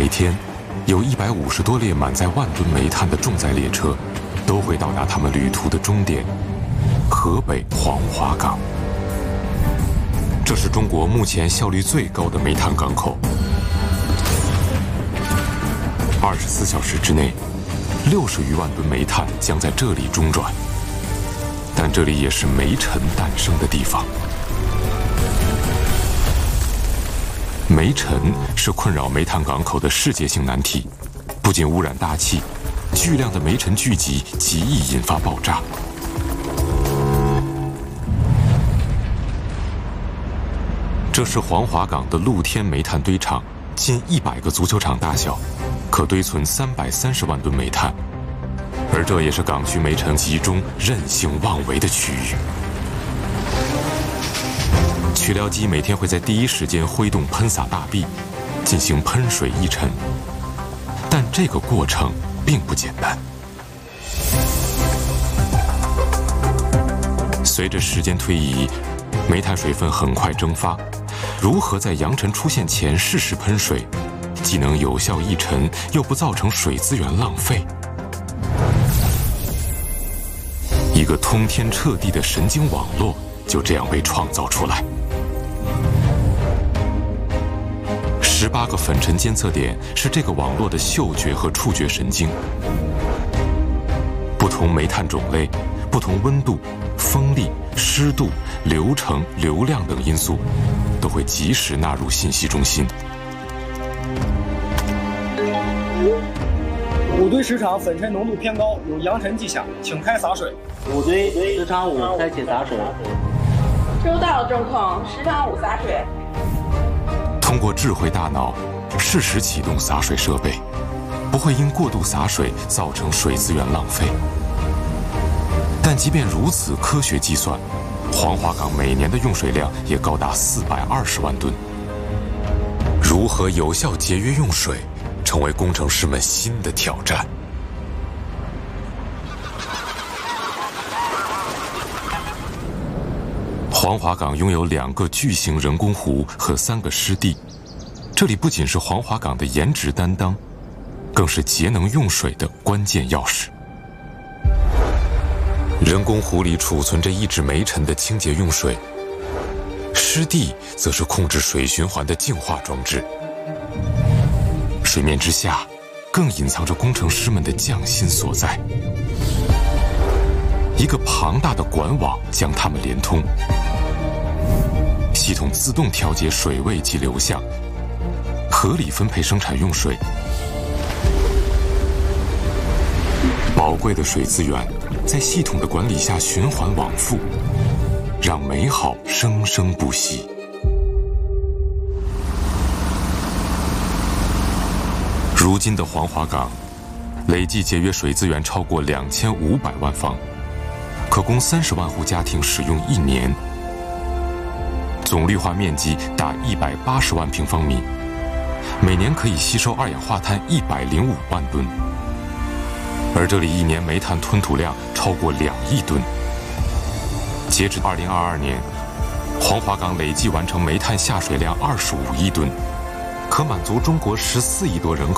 每天有150多列满载万吨煤炭的重载列车都会到达他们旅途的终点——河北黄骅港。这是中国目前效率最高的煤炭港口。24小时之内，60余万吨煤炭将在这里中转。但这里也是煤尘诞生的地方。煤尘是困扰煤炭港口的世界性难题，不仅污染大气，巨量的煤尘聚集极易引发爆炸。这是黄骅港的露天煤炭堆场，近100个足球场大小，可堆存330万吨煤炭。而这也是港区煤尘集中、任性妄为的区域。取料机每天会在第一时间挥动喷洒大臂，进行喷水抑尘。但这个过程并不简单。随着时间推移，煤炭水分很快蒸发。如何在扬尘出现前适时喷水，既能有效抑尘，又不造成水资源浪费？一个通天彻地的神经网络就这样被创造出来。18个粉尘监测点是这个网络的嗅觉和触觉神经。不同煤炭种类、不同温度、风力、湿度、流程、流量等因素，都会及时纳入信息中心。 5堆石场粉尘浓度偏高，有扬尘迹象，请开洒水。 5堆石场5开启洒水。 收到了，中控，石场5洒水。 通过智慧大脑，适时启动洒水设备，不会因过度洒水造成水资源浪费。但即便如此科学计算，黄骅港每年的用水量也高达420万吨。如何有效节约用水，成为工程师们新的挑战。黄骅港拥有2个巨型人工湖和3个湿地，这里不仅是黄骅港的颜值担当，更是节能用水的关键钥匙。人工湖里储存着抑制煤尘的清洁用水，湿地则是控制水循环的净化装置。水面之下，更隐藏着工程师们的匠心所在。一个庞大的管网将它们连通，系统自动调节水位及流向，合理分配生产用水。宝贵的水资源在系统的管理下循环往复，让美好生生不息。如今的黄骅港累计节约水资源超过2500万方，可供30万户家庭使用1年，总绿化面积达180万平方米，每年可以吸收二氧化碳105万吨，而这里1年煤炭吞吐量超过2亿吨。截至2022年，黄骅港累计完成煤炭下水量25亿吨，可满足中国14亿多人口